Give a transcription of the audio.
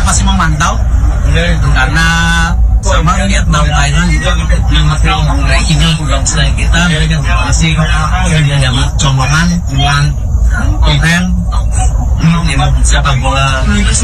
masih memantau karena sama lihat nampaknya ini selain kita masih colongan dengan konten sepak bola